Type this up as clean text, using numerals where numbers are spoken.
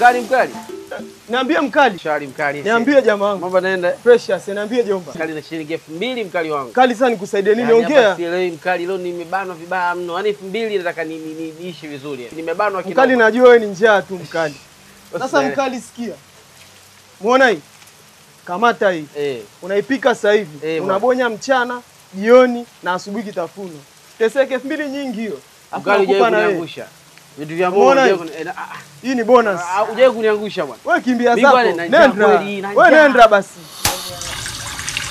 Mkali. Niambie mkali. Shari mkali. Niambie jamaa wangu. Mambo naenda. Precious, niambie jomba. Mkali na shilingi 2000 mkali wangu. Kali sana nikusaidie nini? Ongea. Leo mkali leo nimebanwa vibaya mno. Yaani 2000 nataka niishi vizuri. Nimebanwa kidogo. Mkali najua wewe ni njaa tu mkali. Sasa mkali sikia. Muona hii? Kamata hii. Unaipika sasa hivi. Unabonya mchana, jioni na asubuhi kitafuno. Teseke 2000 nyingi hiyo. Mkali hujawahi kuniangusha. Vitu vya Mungu hii ni bonus. Hujawahi kuniangusha bwana. Wewe kimbia zako. Nenda. Wewe nenda basi.